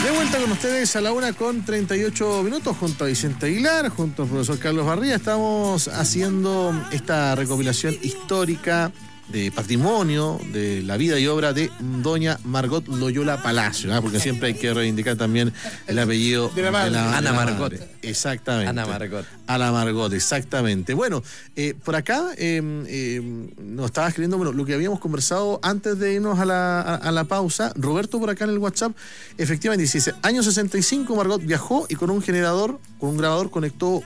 De vuelta con ustedes a la 1:38 junto a Vicente Aguilar, junto al profesor Carlos Barría. Estamos haciendo esta recopilación histórica de patrimonio de la vida y obra de doña Margot Loyola Palacio, ¿eh? Porque siempre hay que reivindicar también el apellido de la Ana Margot. Exactamente. Ana Margot, exactamente. Bueno, por acá nos estaba escribiendo, bueno, lo que habíamos conversado antes de irnos a la pausa. Roberto por acá en el WhatsApp, efectivamente dice, año 65 Margot viajó y con un grabador conectó,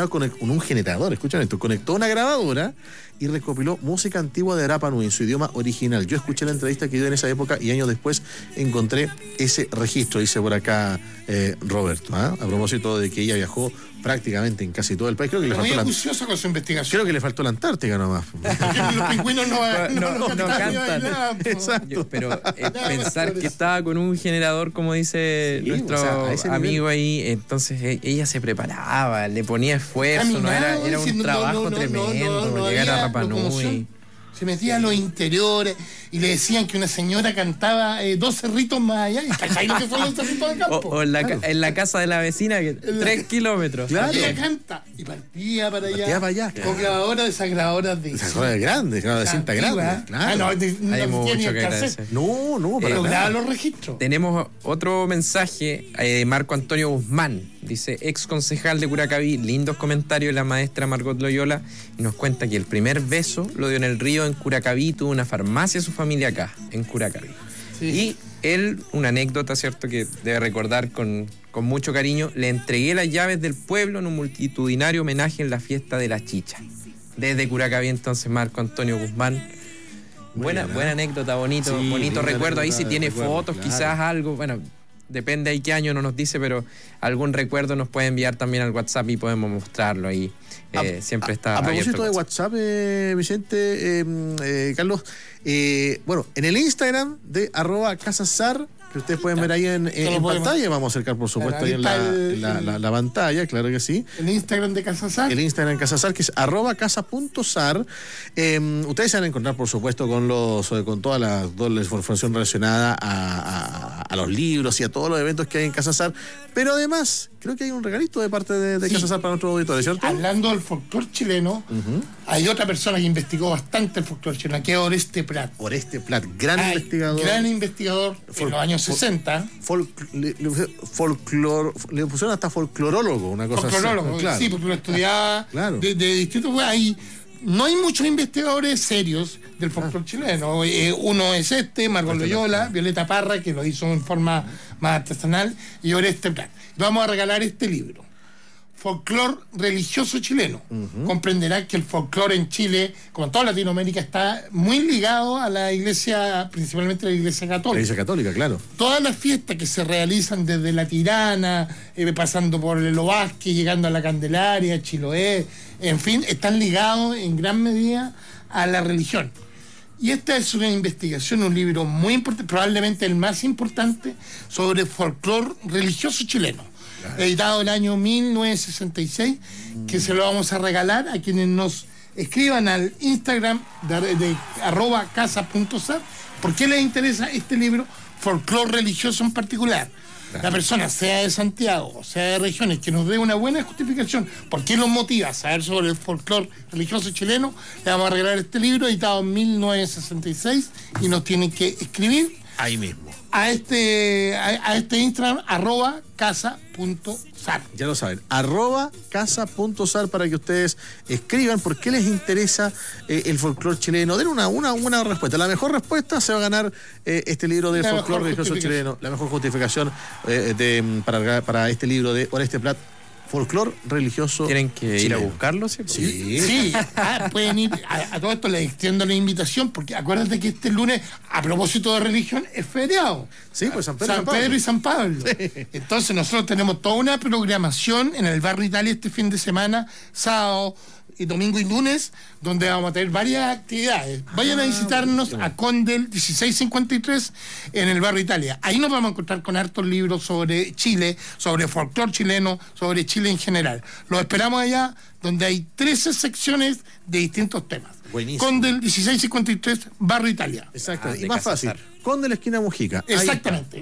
escuchan esto, conectó una grabadora y recopiló música antigua de Rapa Nui en su idioma original. Yo escuché la entrevista que dio en esa época y años después encontré ese registro, dice por acá Roberto, ¿eh? A propósito de que ella viajó prácticamente en casi todo el país. Creo que le faltó con su investigación. Creo que le faltó la Antártica nomás. Porque los pingüinos no cantan. Nada, exacto. Pero pensar que estaba con un generador, como dice nuestro amigo ahí, entonces ella se preparaba, le ponía esfuerzo, era un trabajo tremendo, llegar a Rapa Nui. Se metía a los interiores y le decían que una señora cantaba 2 cerritos más allá. ¿Y cachai lo que son los cerritos de campo? O en la casa de la vecina, que 3 kilómetros. Claro. Y ella canta y partía para allá. Claro. Con grabadoras de esas grabadoras de grandes, de cinta grande. Claro. Hay mucho que agradecer. No, pero graba los registros. Tenemos otro mensaje de Marco Antonio Guzmán. Dice, ex concejal de Curacaví, lindos comentarios de la maestra Margot Loyola, y nos cuenta que el primer beso lo dio en el río en Curacaví, tuvo una farmacia su familia acá, en Curacaví. Sí. Y él, una anécdota, ¿cierto?, que debe recordar con mucho cariño, le entregué las llaves del pueblo en un multitudinario homenaje en la fiesta de la chicha. Desde Curacaví, entonces, Marco Antonio Guzmán. Buena anécdota, bonito recuerdo. Ahí si tiene fotos, claro. Quizás algo, bueno, depende de qué año no nos dice, pero algún recuerdo nos puede enviar también al WhatsApp y podemos mostrarlo ahí. Siempre está a abierto. propósito de WhatsApp, Vicente, Carlos, bueno, en el Instagram de @casasar, que ustedes pueden ver ahí en pantalla, vamos a acercar por supuesto ahí en la pantalla, claro que sí. El Instagram de Casasar. El Instagram de Casasar, que es @casa.sar. Ustedes se van a encontrar por supuesto con toda la información relacionada a los libros y a todos los eventos que hay en Casasar, pero además creo que hay un regalito de parte de Casasar para nuestros auditores, ¿cierto? Hablando del folclore chileno, hay otra persona que investigó bastante el folclore chileno, que es Oreste Prat. Oreste Prat, gran investigador en los años 60. Le pusieron hasta folclorólogo, una cosa así. Claro. Sí, porque lo estudiaba de distintos. No hay muchos investigadores serios del folclore chileno. Uno es Margot Loyola, Violeta Parra, que lo hizo en forma más artesanal, y Oreste Prat. Vamos a regalar este libro, Folclore Religioso Chileno. Comprenderán que el folclore en Chile, como en toda Latinoamérica, está muy ligado a la iglesia, principalmente la iglesia católica. La iglesia católica, claro. Todas las fiestas que se realizan desde la Tirana, pasando por el Ovalle, llegando a la Candelaria, Chiloé, en fin, están ligados en gran medida a la religión. Y esta es una investigación, un libro muy importante, probablemente el más importante, sobre folclore religioso chileno. Editado en el año 1966, que se lo vamos a regalar a quienes nos escriban al Instagram de @casa.sar. ¿Por qué les interesa este libro? Folclore religioso en particular. La persona, sea de Santiago o sea de regiones, que nos dé una buena justificación por qué los motiva a saber sobre el folclore religioso chileno, le vamos a regalar este libro editado en 1966 y nos tienen que escribir ahí mismo a este Instagram @casa.sar. Ya lo saben, @casa.sar, para que ustedes escriban por qué les interesa el folclore chileno. Den una buena respuesta. La mejor respuesta se va a ganar este libro de folclore religioso chileno. La mejor justificación para este libro de Oreste Prat, Folclore Religioso. ¿Tienen que ir a buscarlo? Sí. Pueden ir. A todo esto les extiendo la invitación, porque acuérdate que este lunes, a propósito de religión, es feriado. Sí, pues San Pedro y San Pablo. Sí. Entonces nosotros tenemos toda una programación en el Barrio Italia este fin de semana, sábado y domingo y lunes, donde vamos a tener varias actividades. Vayan a visitarnos a Condel 1653 en el Barrio Italia. Ahí nos vamos a encontrar con hartos libros sobre Chile, sobre folclore chileno, sobre Chile en general. Los esperamos allá, donde hay 13 secciones de distintos temas. Buenísimo. Condel 1653, Barrio Italia. Exacto. Y más fácil, Condel esquina Mujica. Exactamente.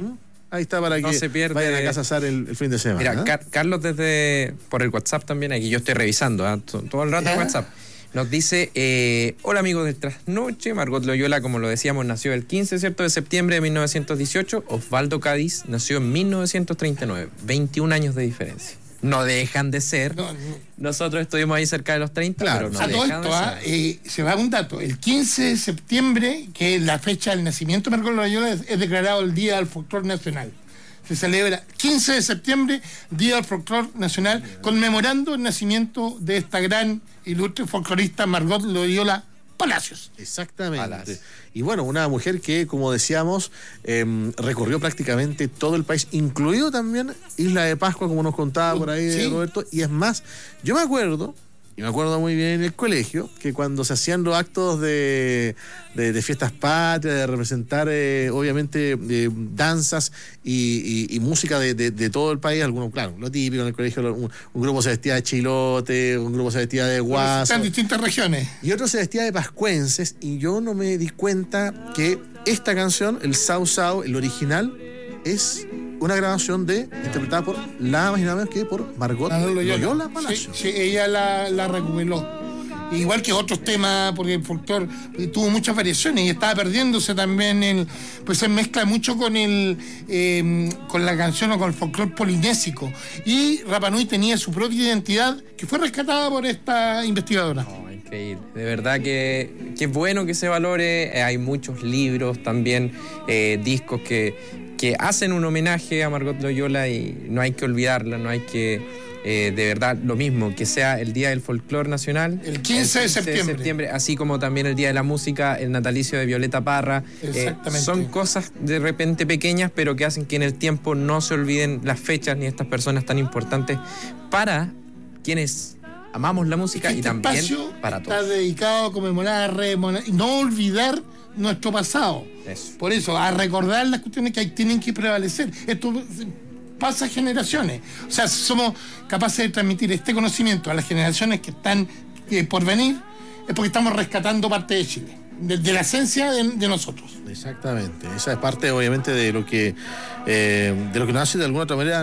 Ahí está para No que se pierde. vayan a casa a asar el fin de semana. Mira, Carlos por el WhatsApp también, aquí yo estoy revisando todo el rato el WhatsApp. Nos dice, hola amigos del Trasnoche, Margot Loyola, como lo decíamos, nació el 15, ¿cierto?, de septiembre de 1918. Osvaldo Cádiz nació en 1939. 21 años de diferencia. No dejan de ser. Nosotros estuvimos ahí cerca de los 30, claro, pero no a todo dejan esto, de ser. se va un dato. El 15 de septiembre, que es la fecha del nacimiento de Margot Loyola, es declarado el Día del Folclor Nacional. Se celebra 15 de septiembre, Día del Folclor Nacional, conmemorando el nacimiento de esta gran, ilustre folclorista Margot Loyola Palacios. Exactamente. Palacios. Y bueno, una mujer que, como decíamos, recorrió prácticamente todo el país, incluido también Isla de Pascua, como nos contaba por ahí, Sí. Roberto. Y es más, yo me acuerdo muy bien en el colegio, que cuando se hacían los actos de fiestas patrias, de representar, obviamente, danzas y música de todo el país, algunos, claro, lo típico en el colegio, un grupo se vestía de chilote, un grupo se vestía de guaso. Están en distintas regiones. Y otro se vestía de pascuenses, y yo no me di cuenta que esta canción, el Sao Sao, el original, es una grabación interpretada por nada más y nada menos que por Margot Loyola Palacios. Sí, ella la recuperó. Igual que otros temas, porque el folclor tuvo muchas variaciones y estaba perdiéndose también pues se mezcla mucho con con la canción o con el folclor polinésico. Y Rapa Nui tenía su propia identidad que fue rescatada por esta investigadora. Oh, increíble. De verdad que es bueno que se valore. Hay muchos libros también, discos que hacen un homenaje a Margot Loyola y no hay que olvidarla, no hay que... de verdad, lo mismo, que sea el Día del Folclor Nacional. El 15 de septiembre. Así como también el Día de la Música, el natalicio de Violeta Parra. Exactamente. Son cosas de repente pequeñas, pero que hacen que en el tiempo no se olviden las fechas ni estas personas tan importantes para quienes amamos la música y también espacio para está todos. dedicado a conmemorar, y no olvidar nuestro pasado. Eso. Por eso, a recordar las cuestiones que tienen que prevalecer. Esto pasa generaciones. O sea, somos capaces de transmitir este conocimiento a las generaciones que están por venir, es porque estamos rescatando parte de Chile, de la esencia de nosotros. Exactamente. Esa es parte, obviamente, de lo que nos hace de alguna otra manera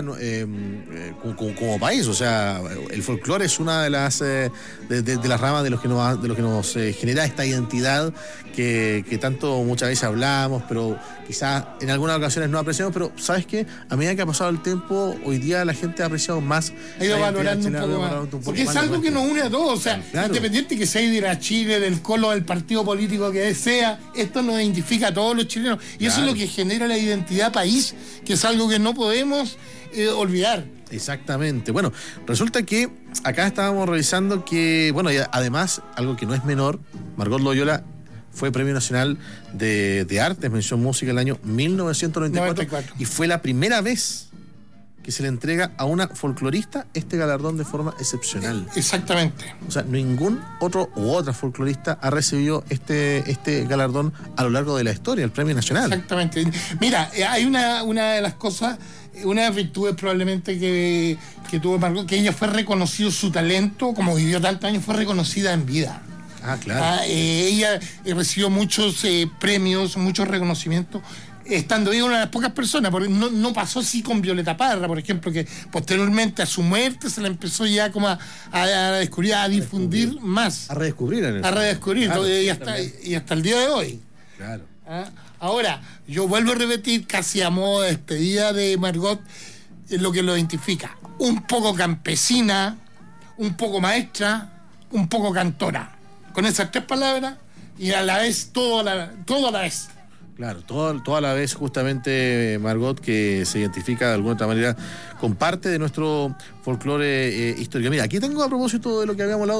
como país. O sea, el folclore es una de las ramas de lo que nos genera esta identidad que tanto muchas veces hablamos, pero quizás en algunas ocasiones no apreciamos. Pero ¿sabes qué? A medida que ha pasado el tiempo, hoy día la gente ha apreciado más, Ha ido la valorando identidad un chilena, poco ha más. valorado Porque es más algo la que nos cuestión. une a todos. O sea, Claro. independiente que sea de la Chile, del colo, del partido político que sea, esto nos identifica a todos los chilenos. Y eso es lo que genera la identidad país, que es algo que no podemos olvidar. Exactamente. Bueno, resulta que acá estábamos revisando que, bueno, y además, algo que no es menor, Margot Loyola fue Premio Nacional de Artes, mención música, el año 1994, 94. y fue la primera vez que se le entrega a una folclorista este galardón de forma excepcional. Exactamente. O sea, ningún otro u otra folclorista ha recibido este galardón a lo largo de la historia, el Premio Nacional. Exactamente. Mira, hay una de las cosas, una de las virtudes probablemente que tuvo Margot, que ella fue reconocido su talento, como vivió tantos años, fue reconocida en vida. Ah, claro. Ella recibió muchos premios, muchos reconocimientos, estando viva, una de las pocas personas, porque no pasó así con Violeta Parra, por ejemplo, que posteriormente a su muerte se la empezó ya como a descubrir, a difundir más, A redescubrir en el a redescubrir, Claro, y hasta el día de hoy. Claro. Ahora, yo vuelvo a repetir, casi a modo de despedida de Margot, lo que lo identifica: un poco campesina, un poco maestra, un poco cantora. Con esas tres palabras, y a la vez, todo a la vez. Claro, toda la vez justamente Margot, que se identifica de alguna otra manera con parte de nuestro folclore histórico. Mira, aquí tengo, a propósito de lo que habíamos hablado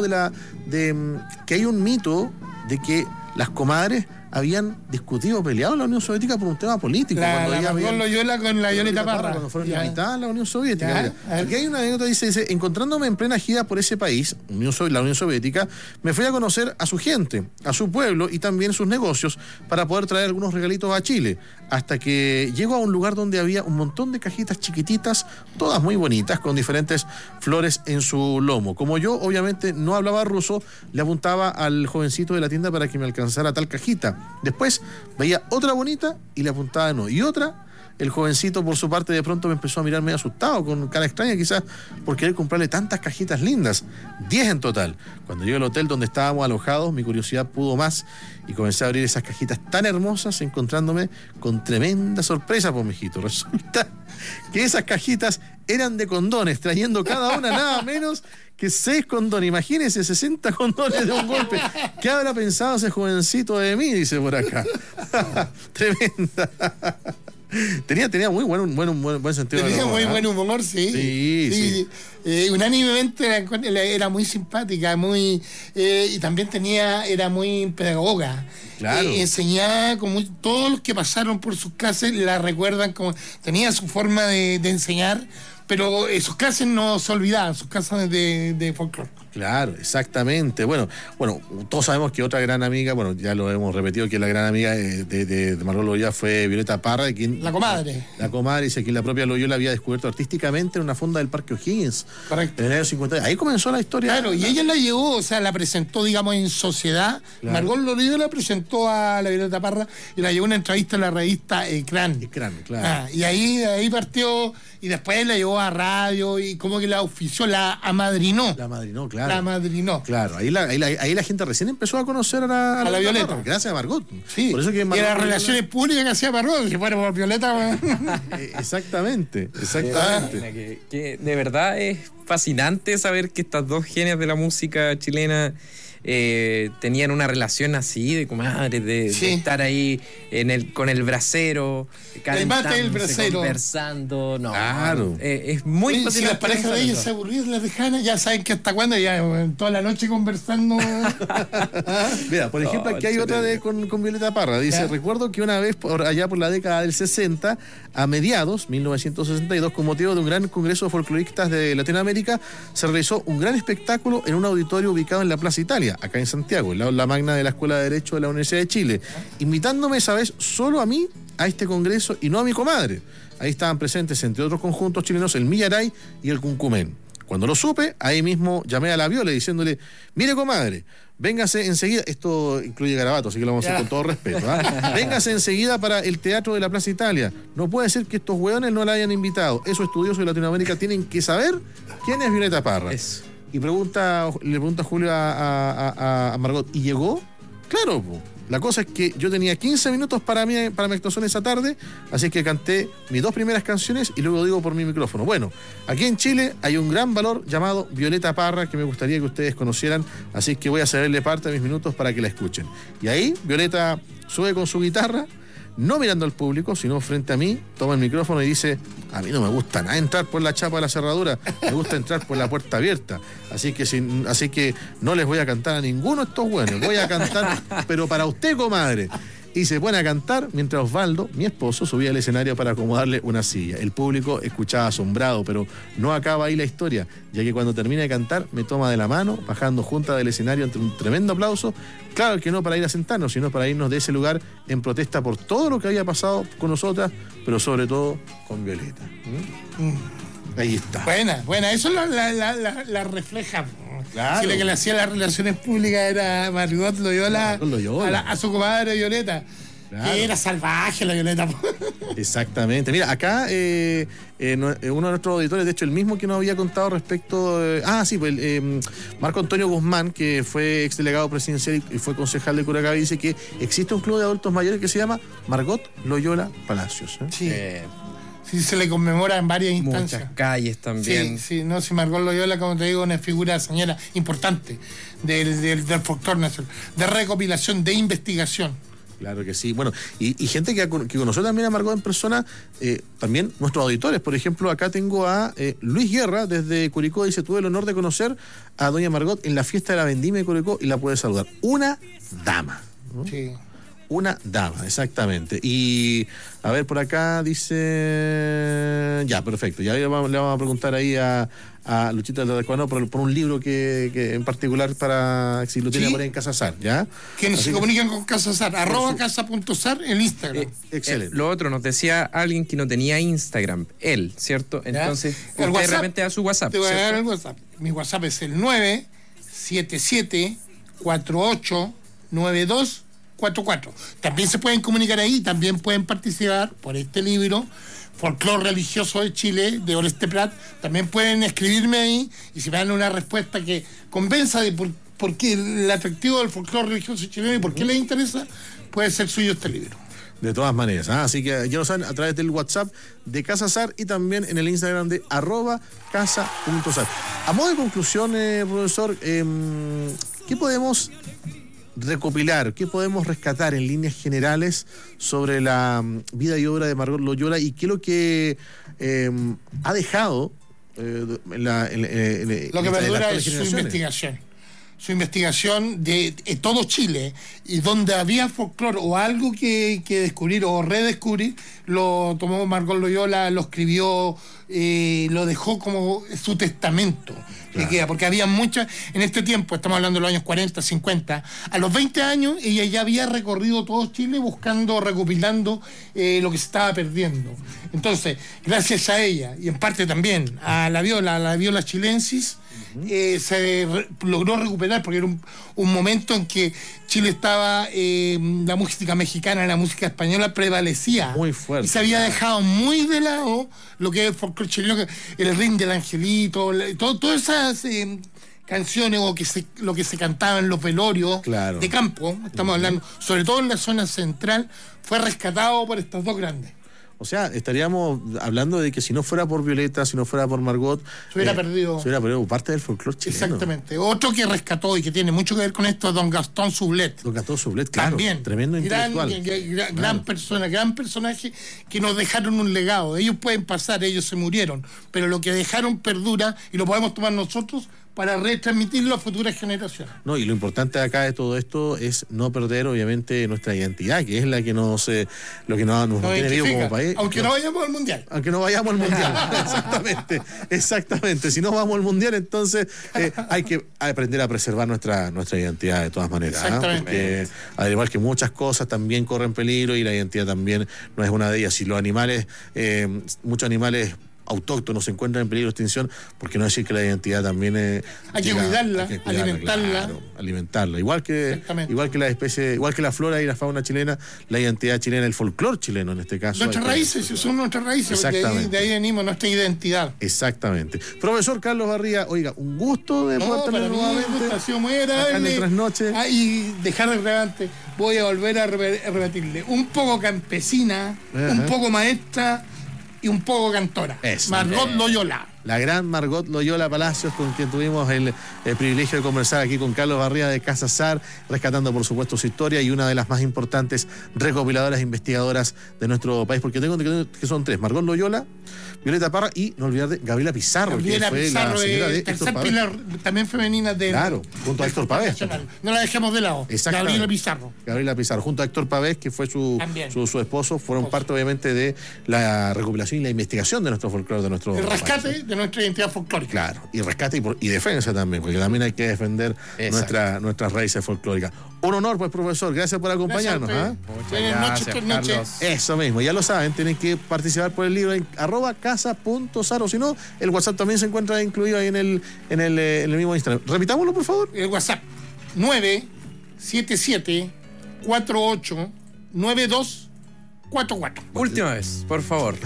de que hay un mito de que las comadres habían discutido, peleado en la Unión Soviética por un tema político. La ella Margot Loyola con la Violeta Parra. Cuando fueron Ya. la mitad de la Unión Soviética. Ya, Mira, a ver. aquí hay una anécdota, dice, encontrándome en plena gira por ese país, la Unión Soviética, me fui a conocer a su gente, a su pueblo y también sus negocios para poder traer algunos regalitos a Chile, hasta que llego a un lugar donde había un montón de cajitas chiquititas, todas muy bonitas, con diferentes flores en su lomo. Como yo obviamente no hablaba ruso, le apuntaba al jovencito de la tienda para que me alcanzara tal cajita. Después veía otra bonita y le apuntaba de nuevo, y otra, el jovencito, por su parte, de pronto me empezó a mirar medio asustado, con cara extraña quizás, por querer comprarle tantas cajitas lindas, 10 en total. Cuando llegué al hotel donde estábamos alojados, mi curiosidad pudo más y comencé a abrir esas cajitas tan hermosas, encontrándome con tremenda sorpresa, pues, mijito. Resulta que esas cajitas eran de condones, trayendo cada una nada menos que 6 condones. Imagínense, 60 condones de un golpe. ¿Qué habrá pensado ese jovencito de mí? Dice por acá. Tremenda. Tenía muy buen sentido. Tenía muy buen humor, sí. Sí. Unánimemente era muy simpática, y también era muy pedagoga. Claro. Enseñaba, como todos los que pasaron por sus clases la recuerdan, como tenía su forma de enseñar, pero sus clases no se olvidaban, sus clases de folclore. Claro, exactamente. Bueno, todos sabemos que otra gran amiga, bueno, ya lo hemos repetido, que la gran amiga de Margot Loyola fue Violeta Parra, de quien, La comadre. La comadre, dice que la propia Loyola había descubierto artísticamente en una fonda del Parque O'Higgins. Correcto. En el año 50. Ahí comenzó la historia. Claro, y ella la llevó, o sea, la presentó, digamos, en sociedad. Claro. Margot Loyola presentó a la Violeta Parra y la llevó a una entrevista en la revista Ecrán. Ecrán, claro. Y ahí partió, y después la llevó a radio y como que la ofició, la amadrinó. La madrinó, claro. La madrinó. Claro, ahí la gente recién empezó a conocer a la Violeta. Parra, gracias a Margot. Sí, Por eso que y Margot las Loyola- relaciones públicas que hacía Margot, si fuera por Violeta. Exactamente. Que de verdad es fascinante saber que estas dos genias de la música chilena tenían una relación así de comadres, de estar ahí con el brasero, mate del brasero, conversando. No, claro. Es muy si las parejas de ellos se aburrían, las dejaban, ya saben que hasta cuándo, ya toda la noche conversando. Mira, por ejemplo, aquí hay otra con Violeta Parra. Dice, ¿Ya? recuerdo que una vez, allá por la década del 60, a mediados, 1962, con motivo de un gran congreso de folcloristas de Latinoamérica, se realizó un gran espectáculo en un auditorio ubicado en la Plaza Italia, acá en Santiago, en la aula magna de la Escuela de Derecho de la Universidad de Chile, invitándome esa vez solo a mí a este congreso y no a mi comadre. Ahí estaban presentes, entre otros conjuntos chilenos, el Millaray y el Cuncumén. Cuando lo supe, ahí mismo llamé a la Viola diciéndole, mire comadre, véngase enseguida, esto incluye garabato, así que lo vamos a hacer con todo respeto, véngase enseguida para el Teatro de la Plaza Italia. No puede ser que estos hueones no la hayan invitado. Esos estudiosos de Latinoamérica tienen que saber quién es Violeta Parra. Eso. Y le pregunta Julio a Margot, ¿y llegó? Claro, po. La cosa es que yo tenía 15 minutos para mi actuación esa tarde, así que canté mis 2 primeras canciones y luego digo por mi micrófono. Bueno, aquí en Chile hay un gran valor llamado Violeta Parra que me gustaría que ustedes conocieran, así que voy a cederle parte de mis minutos para que la escuchen. Y ahí Violeta sube con su guitarra, no mirando al público, sino frente a mí, toma el micrófono y dice, a mí no me gusta nada entrar por la chapa de la cerradura, me gusta entrar por la puerta abierta, así que no les voy a cantar a ninguno de estos buenos, voy a cantar, pero para usted, comadre. Y se pone a cantar mientras Osvaldo, mi esposo, subía al escenario para acomodarle una silla. El público escuchaba asombrado, pero no acaba ahí la historia, ya que cuando termina de cantar me toma de la mano, bajando junta del escenario entre un tremendo aplauso. Claro que no para ir a sentarnos, sino para irnos de ese lugar en protesta por todo lo que había pasado con nosotras, pero sobre todo con Violeta. Ahí está. Buena, eso la refleja. Claro. Si la que le hacía las relaciones públicas era Margot Loyola, a su comadre Violeta. Claro. Que era salvaje la Violeta. Exactamente. Mira, acá uno de nuestros auditores, de hecho el mismo que nos había contado respecto... Marco Antonio Guzmán, que fue exdelegado presidencial y fue concejal de Curacaví, dice que existe un club de adultos mayores que se llama Margot Loyola Palacios. Sí. Sí, se le conmemora en varias instancias. Muchas calles también. Sí, si Margot Loyola, como te digo, una figura señora importante del folclore nacional, de recopilación, de investigación. Claro que sí. Bueno, y gente que conoció también a Margot en persona, también nuestros auditores. Por ejemplo, acá tengo a Luis Guerra desde Curicó, dice, tuve el honor de conocer a doña Margot en la fiesta de la vendimia de Curicó y la pude saludar. Una dama, ¿no? Sí. Una dama, exactamente. Y a ver, por acá dice... Ya, perfecto. Ya le vamos a preguntar ahí a Luchita del Tacuano por un libro que en particular para si lo tiene por ahí en Casazar, ¿ya? Quienes se comunican con Casazar, @casa.sar en Instagram. Excelente. Lo otro, nos decía alguien que no tenía Instagram, él, ¿cierto? Entonces, el usted WhatsApp, realmente da su WhatsApp. Te voy a ¿cierto? dar el WhatsApp. Mi WhatsApp es el 977-4892 9244. También se pueden comunicar ahí, también pueden participar por este libro, Folclore Religioso de Chile, de Oreste Prat. También pueden escribirme ahí y si me dan una respuesta que convenza de por qué el atractivo del folclore religioso chileno y por qué les interesa, puede ser suyo este libro. De todas maneras, así que ya lo saben, a través del WhatsApp de Casa Sar y también en el Instagram de @casa.sar. A modo de conclusión, profesor, ¿qué podemos recopilar, qué podemos rescatar en líneas generales sobre la vida y obra de Margot Loyola y qué es lo que ha dejado lo que perdura es su investigación de todo Chile, y donde había folclore o algo que descubrir o redescubrir, lo tomó Margot Loyola, lo escribió, lo dejó como su testamento. Claro. Que queda, porque había muchas, en este tiempo, estamos hablando de los años 40, 50, a los 20 años ella ya había recorrido todo Chile buscando, recopilando lo que se estaba perdiendo. Entonces, gracias a ella, y en parte también a la viola chilensis, se logró recuperar, porque era un momento en que Chile estaba, la música mexicana, la música española prevalecía muy fuerte, y se había dejado muy de lado lo que es el folclore chileno, el ring del angelito, todas esas canciones o lo que se cantaba en los velorios, claro, de campo, estamos hablando, sobre todo en la zona central, fue rescatado por estas dos grandes. O sea, estaríamos hablando de que si no fuera por Violeta, si no fuera por Margot, se hubiera perdido parte del folclore chileno. Exactamente. Otro que rescató y que tiene mucho que ver con esto es don Gastón Sublet. Don Gastón Sublet, claro. También. Tremendo intelectual. Gran persona, gran personaje que nos dejaron un legado. Ellos pueden pasar, ellos se murieron, pero lo que dejaron perdura y lo podemos tomar nosotros para retransmitirlo a futuras generaciones. No, y lo importante acá de todo esto es no perder, obviamente, nuestra identidad, que es la que nos mantiene vivos como país. Aunque no vayamos al Mundial. Aunque no vayamos al Mundial. Exactamente. Si no vamos al Mundial, entonces hay que aprender a preservar nuestra identidad de todas maneras. Exactamente. Porque al igual que muchas cosas también corren peligro y la identidad también no es una de ellas. Si los animales, muchos animales autóctonos se encuentran en peligro de extinción, porque no decir que la identidad también hay que cuidarla, alimentarla. Claro, alimentarla. Igual que la especie, igual que la flora y la fauna chilena, la identidad chilena, el folclore chileno en este caso. Nuestras raíces, son nuestras raíces, de ahí venimos nuestra identidad. Exactamente. Profesor Carlos Barría, oiga, un gusto de poder tenerlo nuevamente. Ha sido muy agradable. Y dejar de relevante, voy a volver a rebatirle. Un poco campesina, un poco maestra y un poco cantora. Margot Loyola. La gran Margot Loyola Palacios, con quien tuvimos el privilegio de conversar aquí con Carlos Barría de Casa Sar, rescatando por supuesto su historia y una de las más importantes recopiladoras e investigadoras de nuestro país, porque tengo que son tres: Margot Loyola, Violeta Parra y, no olvidar, de Gabriela Pizarro, que fue la señora de Héctor Pavés. Pilar, también femenina de... Claro, junto a Héctor Pavés. No la dejemos de lado. Gabriela Pizarro. Gabriela Pizarro, junto a Héctor Pavés, que fue su esposo, fueron parte obviamente de la recopilación y la investigación de nuestro folclore, de nuestro el rescate país, de nuestra identidad folclórica. Claro, y rescate y defensa también, porque también hay que defender nuestras raíces folclóricas. Un honor, pues, profesor, gracias por acompañarnos. Buenas noches. Eso mismo, ya lo saben, tienen que participar por el libro en @casa.sar, o si no, el WhatsApp también se encuentra incluido ahí en el mismo Instagram. Repitámoslo, por favor. El WhatsApp 977-489244. Última vez, por favor.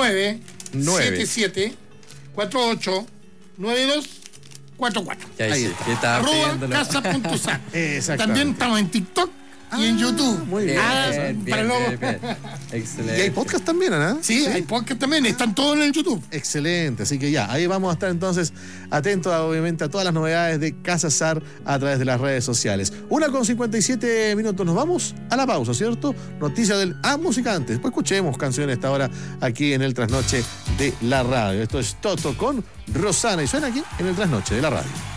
977-489244. Ahí está. @casa.sar. También estamos en TikTok y en YouTube. Muy bien. Bien. Excelente. Y hay podcast también, ¿no? Sí, hay podcast también, están todos en el YouTube. Excelente, así que ya, ahí vamos a estar entonces atentos obviamente a todas las novedades de Casa Sar a través de las redes sociales. 1:57, nos vamos a la pausa, ¿cierto? Noticia del música antes, después escuchemos canciones a esta hora aquí en el Trasnoche de la Radio. Esto es Toto con Rosana y suena aquí en el Trasnoche de la Radio.